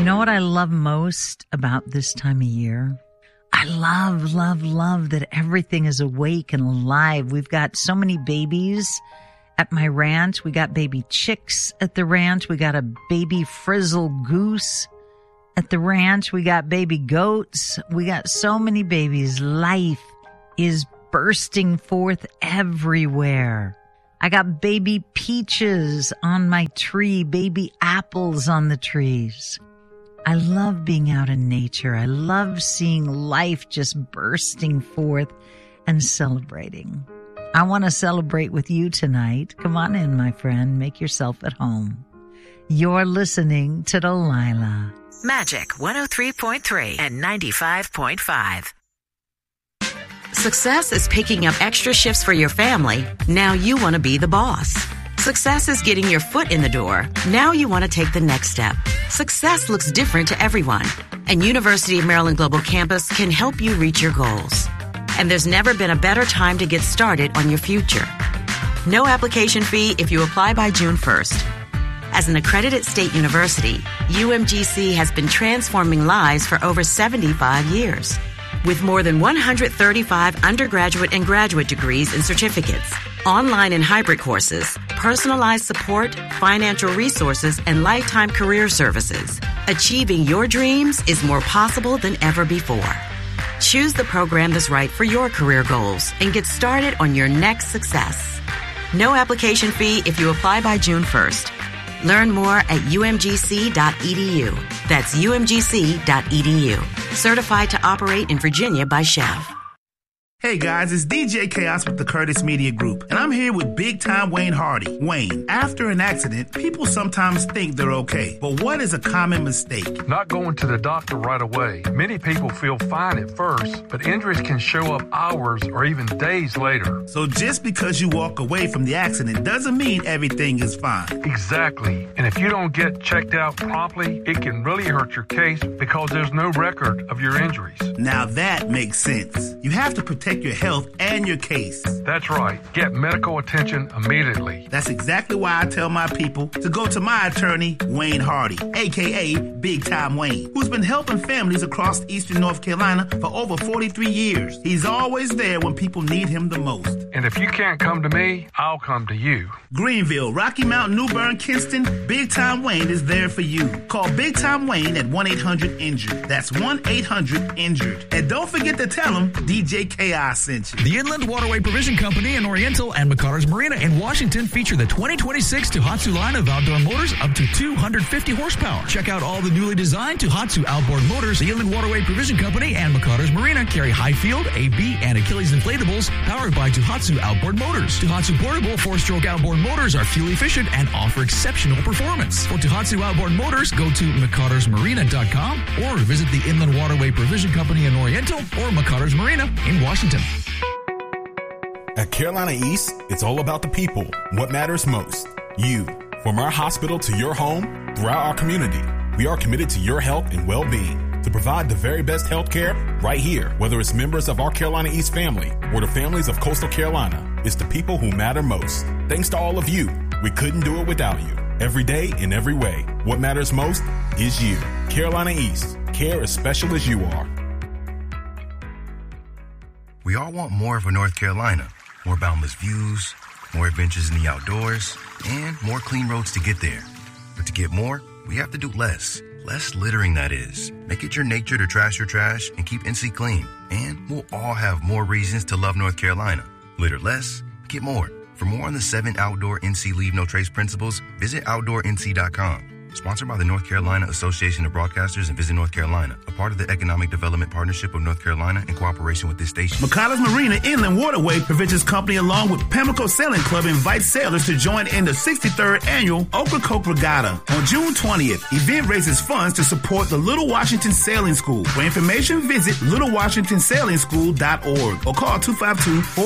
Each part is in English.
know what I love most about this time of year? I love that everything is awake and alive. We've got so many babies at my ranch. We got baby chicks at the ranch. We got a baby frizzle goose at the ranch. We got baby goats. We got so many babies. Life is bursting forth everywhere. I got baby peaches on my tree, baby apples on the trees. I love being out in nature. I love seeing life just bursting forth and celebrating. I want to celebrate with you tonight. Come on in, my friend. Make yourself at home. You're listening to Delilah. Magic 103.3 and 95.5. Success is picking up extra shifts for your family. Now you want to be the boss. Success is getting your foot in the door. Now you want to take the next step. Success looks different to everyone, and University of Maryland Global Campus can help you reach your goals. And there's never been a better time to get started on your future. No application fee if you apply by June 1st. As an accredited state university, UMGC has been transforming lives for over 75 years. With more than 135 undergraduate and graduate degrees and certificates, online and hybrid courses, personalized support, financial resources, and lifetime career services, achieving your dreams is more possible than ever before. Choose the program that's right for your career goals and get started on your next success. No application fee if you apply by June 1st. Learn more at umgc.edu. That's umgc.edu. Certified to operate in Virginia by Chev. Hey guys, it's DJ Chaos with the Curtis Media Group, and I'm here with big time Wayne Hardy. Wayne, after an accident, people sometimes think they're okay, but what is a common mistake? Not going to the doctor right away. Many people feel fine at first, but injuries can show up hours or even days later. So just because you walk away from the accident doesn't mean everything is fine. Exactly. And if you don't get checked out promptly, it can really hurt your case because there's no record of your injuries. Now that makes sense. You have to protect your health and your case. That's right. Get medical attention immediately. That's exactly why I tell my people to go to my attorney, Wayne Hardy, a.k.a. Big Time Wayne, who's been helping families across eastern North Carolina for over 43 years. He's always there when people need him the most. And if you can't come to me, I'll come to you. Greenville, Rocky Mount, New Bern, Kinston, Big Time Wayne is there for you. Call Big Time Wayne at 1-800-INJURED. That's 1-800-INJURED. And don't forget to tell him DJ KI sent you. The Inland Waterway Provision Company in Oriental and McCarters Marina in Washington feature the 2026 Tohatsu line of outdoor motors up to 250 horsepower. Check out all the newly designed Tohatsu outboard motors. The Inland Waterway Provision Company and McCarters Marina carry Highfield, AB, and Achilles inflatables powered by Tohatsu outboard motors. Tohatsu portable 4-stroke outboard motors are fuel efficient and offer exceptional performance. For Tohatsu outboard motors, go to McCartersMarina.com or visit the Inland Waterway Provision Company in Oriental or McCarters Marina in Washington. At Carolina East, it's all about the people. What matters most? You. From our hospital to your home, throughout our community, we are committed to your health and well-being to provide the very best health care right here. Whether it's members of our Carolina East family or the families of Coastal Carolina, it's the people who matter most. Thanks to all of you. We couldn't do it without you. Every day in every way. What matters most is you. Carolina East. Care as special as you are. We all want more for North Carolina. More boundless views, more adventures in the outdoors, and more clean roads to get there. But to get more, we have to do less. Less littering, that is. Make it your nature to trash your trash and keep NC clean. And we'll all have more reasons to love North Carolina. Litter less, get more. For more on the 7 outdoor NC Leave No Trace principles, visit OutdoorNC.com. Sponsored by the North Carolina Association of Broadcasters and Visit North Carolina, a part of the Economic Development Partnership of North Carolina in cooperation with this station. McCollins Marina Inland Waterway Provisions Company along with Pamlico Sailing Club invites sailors to join in the 63rd annual Ocracoke Regatta. On June 20th, event raises funds to support the Little Washington Sailing School. For information, visit littlewashingtonsailingschool.org or call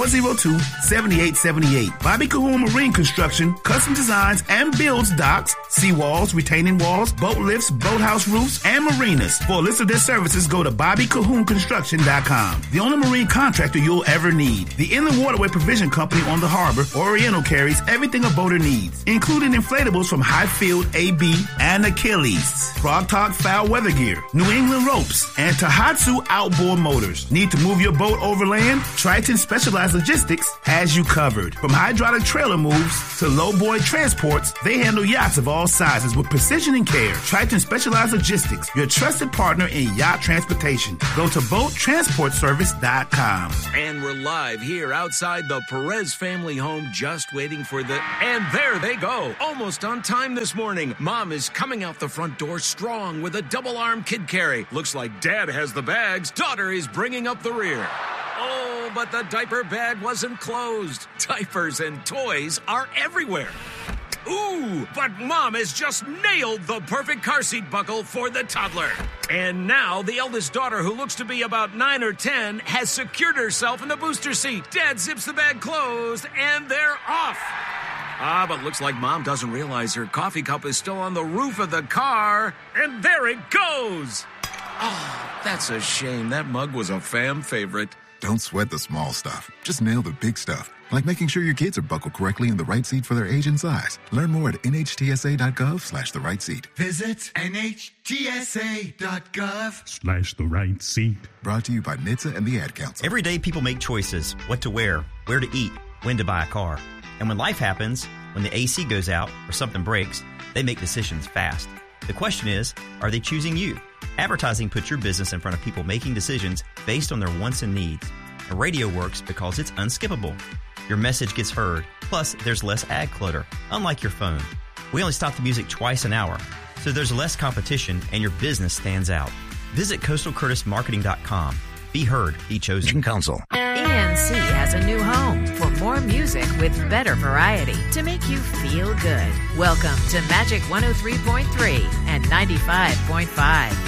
252-402-7878. Bobby Cahoon Marine Construction, custom designs and builds docks, seawalls, retaining walls, boat lifts, boathouse roofs, and marinas. For a list of their services, go to BobbyCahoonConstruction.com. The only marine contractor you'll ever need. The Inland Waterway Provision Company on the harbor, Oriental carries everything a boater needs, including inflatables from Highfield, AB, and Achilles, Frog Talk foul weather gear, New England ropes, and Tohatsu outboard motors. Need to move your boat overland? Triton Specialized Logistics has you covered. From hydraulic trailer moves to lowboy transports, they handle yachts of all sizes with precision and care. Triton Specialized Logistics, your trusted partner in yacht transportation. Go to BoatTransportService.com. And we're live here outside the Perez family home, just waiting for the... And there they go, almost on time this morning. Mom is coming out the front door strong with a double-arm kid carry. Looks like Dad has the bags. Daughter is bringing up the rear. Oh, but the diaper bag wasn't closed. Diapers and toys are everywhere. Ooh, but Mom has just nailed the perfect car seat buckle for the toddler. And now the eldest daughter, who looks to be about 9 or 10, has secured herself in the booster seat. Dad zips the bag closed, and they're off. But looks like Mom doesn't realize her coffee cup is still on the roof of the car. And there it goes. Oh, that's a shame. That mug was a fam favorite. Don't sweat the small stuff. Just nail the big stuff, like making sure your kids are buckled correctly in the right seat for their age and size. Learn more at nhtsa.gov/the right seat. Visit nhtsa.gov/the right seat. Brought to you by NHTSA and the Ad Council. Every day people make choices: what to wear, where to eat, when to buy a car. And when life happens, when the AC goes out or something breaks, they make decisions fast. The question is, are they choosing you? Advertising puts your business in front of people making decisions based on their wants and needs. And radio works because it's unskippable. Your message gets heard, plus there's less ad clutter, unlike your phone. We only stop the music twice an hour, so there's less competition and your business stands out. Visit CoastalCurtisMarketing.com. Be heard, be chosen. Council. ENC has a new home for more music with better variety to make you feel good. Welcome to Magic 103.3 and 95.5.